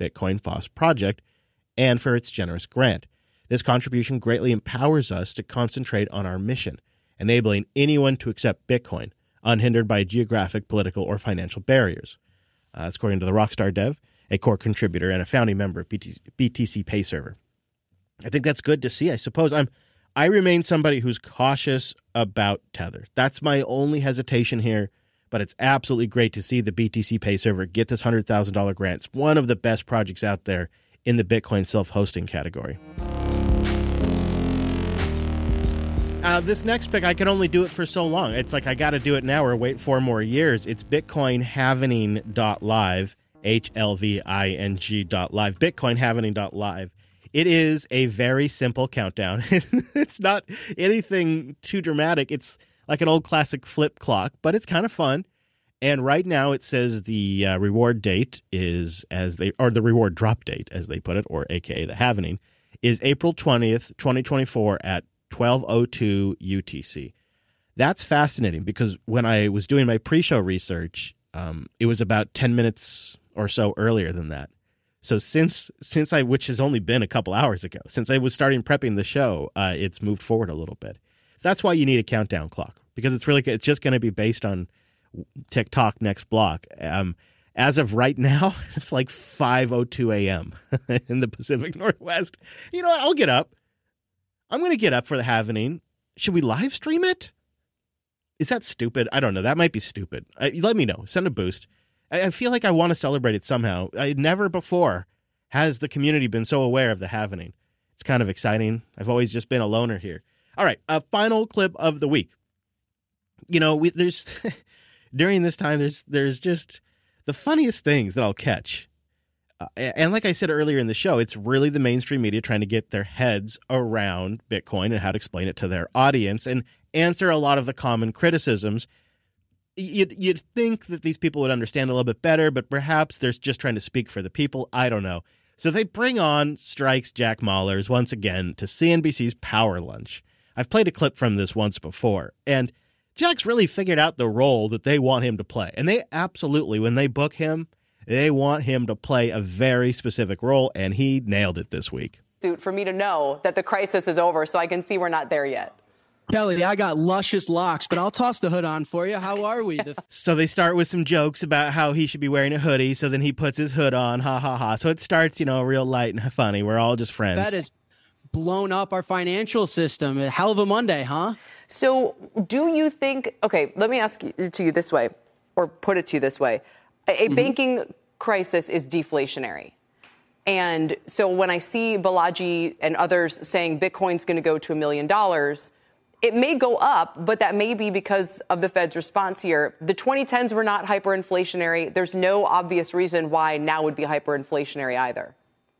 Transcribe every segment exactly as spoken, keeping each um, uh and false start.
Bitcoin F O S project and for its generous grant. This contribution greatly empowers us to concentrate on our mission, enabling anyone to accept Bitcoin, unhindered by geographic, political, or financial barriers. Uh, that's according to the Rockstar Dev, a core contributor and a founding member of B T C, B T C Pay Server. I think that's good to see. I suppose I'm, I remain somebody who's cautious about Tether. That's my only hesitation here, but it's absolutely great to see the B T C Pay Server get this one hundred thousand dollars grant. It's one of the best projects out there in the Bitcoin self-hosting category. Uh, this next pick, I can only do it for so long. It's like I got to do it now or wait four more years. It's bitcoin halvening dot live, H L V I N G dot live, bitcoin halvening dot live. It is a very simple countdown. It's not anything too dramatic. It's like an old classic flip clock, but it's kind of fun. And right now it says the uh, reward date is, as they, or the reward drop date, as they put it, or A K A the halvening, is April twentieth, twenty twenty-four at twelve oh two U T C. That's fascinating because when I was doing my pre-show research, um, it was about ten minutes or so earlier than that. So since since I, which has only been a couple hours ago, since I was starting prepping the show, uh, it's moved forward a little bit. That's why you need a countdown clock, because it's really it's just going to be based on TikTok next block. Um, as of right now, it's like five oh two a.m. in the Pacific Northwest. You know what? I'll get up. I'm going to get up for the halvening. Should we live stream it? Is that stupid? I don't know. That might be stupid. Uh, let me know. Send a boost. I, I feel like I want to celebrate it somehow. I, never before has the community been so aware of the halvening. It's kind of exciting. I've always just been a loner here. All right. A final clip of the week. You know, we, there's during this time, there's there's just the funniest things that I'll catch. Uh, and like I said earlier in the show, it's really the mainstream media trying to get their heads around Bitcoin and how to explain it to their audience and answer a lot of the common criticisms. You'd, you'd think that these people would understand a little bit better, but perhaps they're just trying to speak for the people. I don't know. So they bring on Strike's Jack Mallers once again to C N B C's Power Lunch. I've played a clip from this once before, and Jack's really figured out the role that they want him to play. And they absolutely, when they book him, they want him to play a very specific role, and he nailed it this week. For me to know that the crisis is over so I can see we're not there yet. Kelly, I got luscious locks, but I'll toss the hood on for you. How are we? The- so they start with some jokes about how he should be wearing a hoodie, so then he puts his hood on, ha, ha, ha. So it starts, you know, real light and funny. We're all just friends. That has blown up our financial system. A hell of a Monday, huh? So do you think, okay, let me ask it to you this way, or put it to you this way. A mm-hmm. banking crisis is deflationary. And so when I see Balaji and others saying Bitcoin's going to go to a million dollars, it may go up, but that may be because of the Fed's response here. The twenty tens were not hyperinflationary. There's no obvious reason why now would be hyperinflationary either.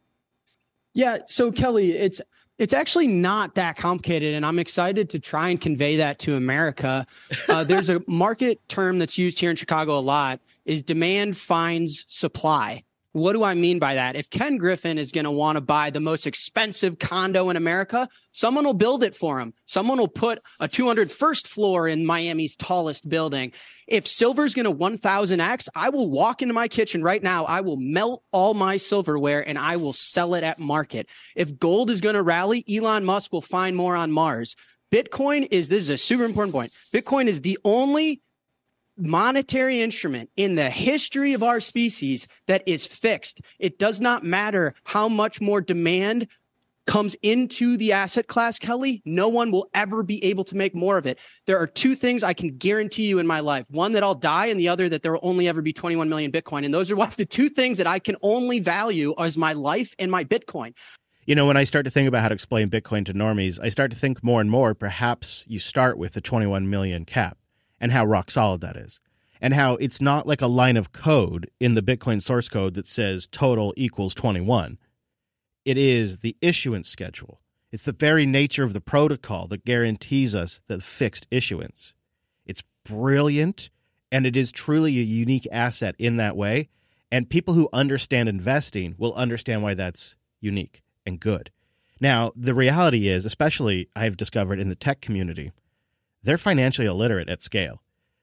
Yeah, so Kelly, it's it's actually not that complicated, and I'm excited to try and convey that to America. Uh, there's a market term that's used here in Chicago a lot, is demand finds supply. What do I mean by that? If Ken Griffin is going to want to buy the most expensive condo in America, someone will build it for him. Someone will put a two hundred first floor in Miami's tallest building. If silver's going to one thousand X, I will walk into my kitchen right now. I will melt all my silverware and I will sell it at market. If gold is going to rally, Elon Musk will find more on Mars. Bitcoin is, this is a super important point. Bitcoin is the only monetary instrument in the history of our species that is fixed. It does not matter how much more demand comes into the asset class, Kelly. No one will ever be able to make more of it. There are two things I can guarantee you in my life. One, that I'll die, and the other, that there will only ever be twenty-one million Bitcoin. And those are what's the two things that I can only value as my life and my Bitcoin. You know, when I start to think about how to explain Bitcoin to normies, I start to think more and more, perhaps you start with the twenty-one million cap. And how rock solid that is. And how it's not like a line of code in the Bitcoin source code that says total equals twenty-one. It is the issuance schedule. It's the very nature of the protocol that guarantees us the fixed issuance. It's brilliant, and it is truly a unique asset in that way. And people who understand investing will understand why that's unique and good. Now, the reality is, especially I've discovered in the tech community, they're financially illiterate at scale.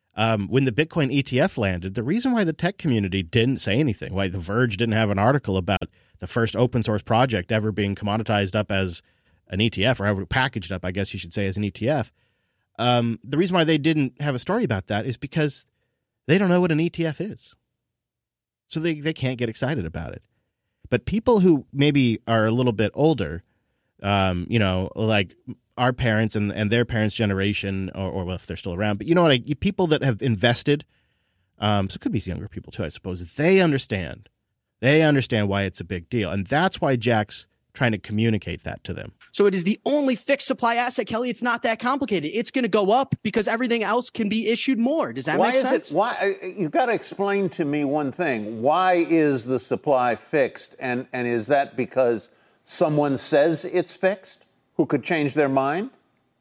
Um, when the Bitcoin E T F landed, the reason why the tech community didn't say anything, why The Verge didn't have an article about the first open source project ever being commoditized up as an E T F, or ever packaged up, I guess you should say, as an E T F. Um, the reason why they didn't have a story about that is because they don't know what an E T F is. So they, they can't get excited about it. But people who maybe are a little bit older, um, you know, like our parents and, and their parents' generation, or, or well, if they're still around, but you know what, I, people that have invested, um, so it could be younger people too, I suppose, they understand. They understand why it's a big deal. And that's why Jack's trying to communicate that to them. So it is the only fixed supply asset, Kelly. It's not that complicated. It's going to go up because everything else can be issued more. Does that why make is sense? It, why you've got to explain to me one thing. Why is the supply fixed? And, and is that because someone says it's fixed who could change their mind?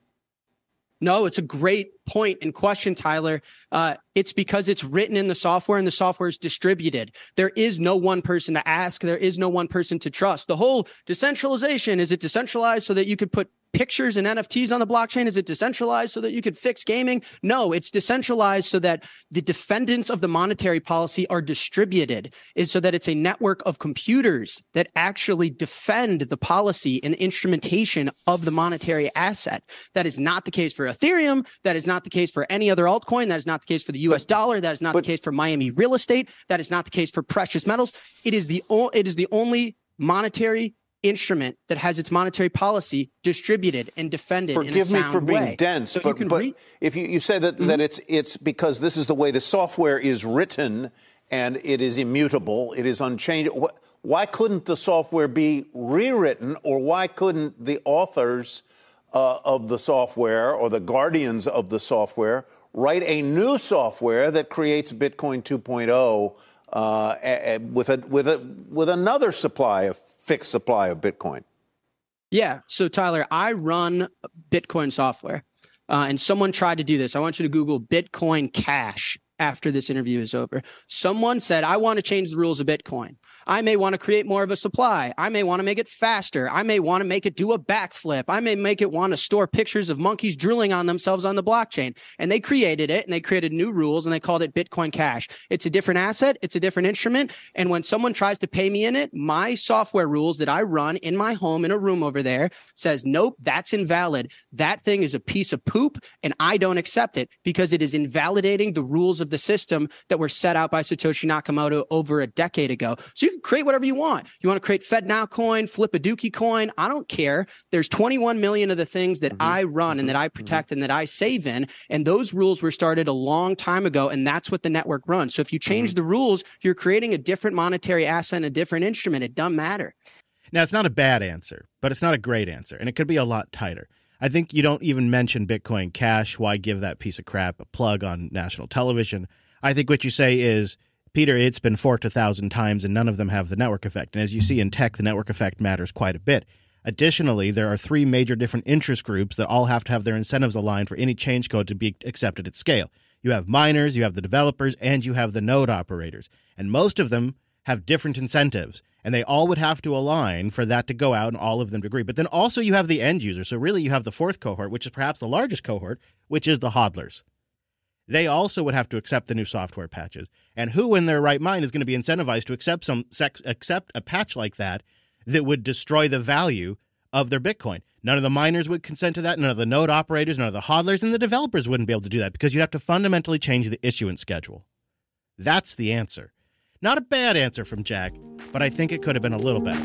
No, it's a great point and question, Tyler. Uh, it's because it's written in the software and the software is distributed. There is no one person to ask. There is no one person to trust. The whole decentralization, is it decentralized so that you could put pictures and N F Ts on the blockchain? Is it decentralized so that you could fix gaming? No, it's decentralized so that the defendants of the monetary policy are distributed, is so that it's a network of computers that actually defend the policy and the instrumentation of the monetary asset. That is not the case for Ethereum. That is not the case for any other altcoin. That is not the case for the U S dollar. That is not but, the case for Miami real estate. That is not the case for precious metals. It is the o- it is the only monetary instrument that has its monetary policy distributed and defended in a sound way. Forgive me for being dense, so but, you can but re- if you, you say that, mm-hmm. that it's it's because this is the way the software is written and it is immutable, it is unchangeable. Why couldn't the software be rewritten, or why couldn't the authors uh, of the software or the guardians of the software write a new software that creates Bitcoin two point oh uh, a, a, with a with a with another supply of fixed supply of Bitcoin? Yeah. So, Tyler, I run Bitcoin software, uh, and someone tried to do this. I want you to Google Bitcoin Cash after this interview is over. Someone said, I want to change the rules of Bitcoin. I may want to create more of a supply. I may want to make it faster. I may want to make it do a backflip. I may make it want to store pictures of monkeys drilling on themselves on the blockchain. And they created it, and they created new rules, and they called it Bitcoin Cash. It's a different asset. It's a different instrument. And when someone tries to pay me in it, my software rules that I run in my home in a room over there says, nope, that's invalid. That thing is a piece of poop, and I don't accept it because it is invalidating the rules of the system that were set out by Satoshi Nakamoto over a decade ago. So you can create whatever you want. You want to create FedNow coin, flip a Dookie coin. I don't care. There's twenty-one million of the things that mm-hmm. I run mm-hmm. and that I protect mm-hmm. and that I save in. And those rules were started a long time ago. And that's what the network runs. So if you change mm-hmm. the rules, you're creating a different monetary asset and a different instrument. It doesn't matter. Now, it's not a bad answer, but it's not a great answer. And it could be a lot tighter. I think you don't even mention Bitcoin Cash. Why give that piece of crap a plug on national television? I think what you say is, Peter, it's been forked a thousand times and none of them have the network effect. And as you see in tech, the network effect matters quite a bit. Additionally, there are three major different interest groups that all have to have their incentives aligned for any change code to be accepted at scale. You have miners, you have the developers, and you have the node operators. And most of them have different incentives, and they all would have to align for that to go out and all of them to agree. But then also you have the end user. So really you have the fourth cohort, which is perhaps the largest cohort, which is the hodlers. They also would have to accept the new software patches. And who in their right mind is going to be incentivized to accept some accept a patch like that that would destroy the value of their Bitcoin? None of the miners would consent to that. None of the node operators, none of the hodlers, and the developers wouldn't be able to do that because you'd have to fundamentally change the issuance schedule. That's the answer. Not a bad answer from Jack, but I think it could have been a little better.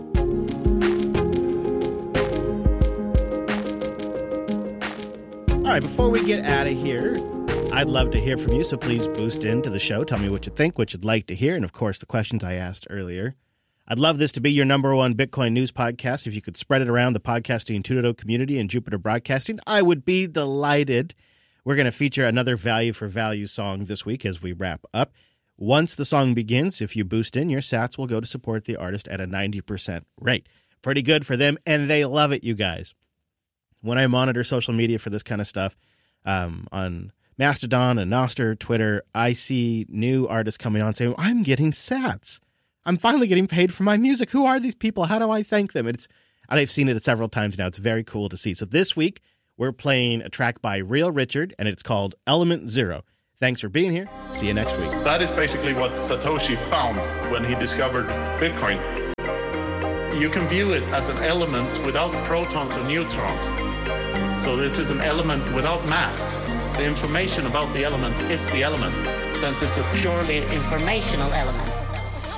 All right, before we get out of here, I'd love to hear from you, so please boost into the show. Tell me what you think, what you'd like to hear, and, of course, the questions I asked earlier. I'd love this to be your number one Bitcoin news podcast. If you could spread it around the Podcasting two point oh community and Jupiter Broadcasting, I would be delighted. We're going to feature another Value for Value song this week as we wrap up. Once the song begins, if you boost in, your sats will go to support the artist at a ninety percent rate. Pretty good for them, and they love it, you guys. When I monitor social media for this kind of stuff um, on Mastodon and Nostr, Twitter, I see new artists coming on saying, I'm getting sats. I'm finally getting paid for my music. Who are these people? How do I thank them? It's, I've seen it several times now. It's very cool to see. So this week, we're playing a track by Real Richard, and it's called Element Zero. Thanks for being here. See you next week. That is basically what Satoshi found when he discovered Bitcoin. You can view it as an element without protons or neutrons. So this is an element without mass. The information about the element is the element, since it's a purely informational element.